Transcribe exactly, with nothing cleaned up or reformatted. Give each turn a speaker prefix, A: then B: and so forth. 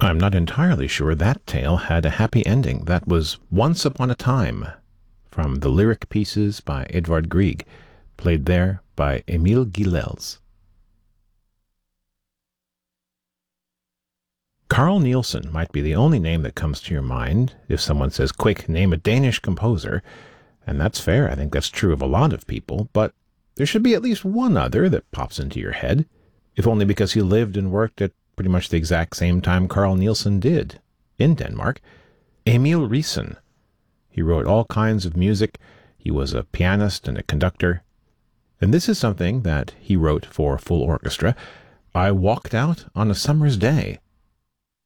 A: I'm not entirely sure that tale had a happy ending. That was Once Upon a Time, from the lyric pieces by Edvard Grieg, played there by Emil Gilels. Carl Nielsen might be the only name that comes to your mind if someone says, quick, name a Danish composer. And that's fair. I think that's true of a lot of people, but there should be at least one other that pops into your head, if only because he lived and worked at pretty much the exact same time Carl Nielsen did, in Denmark. Emil Riisen. He wrote all kinds of music. He was a pianist and a conductor. And this is something that he wrote for full orchestra. I walked out on a summer's day.